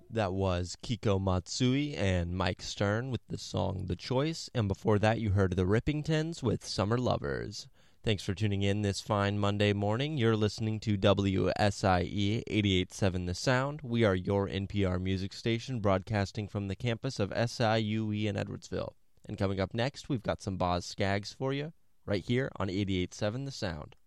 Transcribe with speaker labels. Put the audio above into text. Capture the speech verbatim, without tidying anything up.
Speaker 1: That was Kiko Matsui and Mike Stern with the song The Choice, and before that you heard the Rippingtons with Summer Lovers. Thanks for tuning in this fine Monday morning. You're listening to W S I E eighty-eight point seven The Sound. We are your N P R music station broadcasting from the campus of S I U E in Edwardsville. And coming up next, we've got some Boz Scaggs for you right here on eighty-eight point seven The Sound.